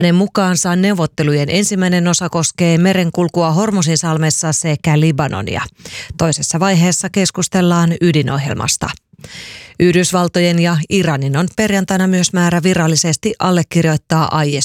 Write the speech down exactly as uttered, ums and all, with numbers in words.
Hänen mukaansa neuvottelujen ensimmäinen osa koskee merenkulkua Hormuzinsalmessa sekä Libanonia. Toisessa vaiheessa keskustellaan ydinohjelmasta. Yhdysvaltojen ja Iranin on perjantaina myös määrä virallisesti allekirjoittaa aie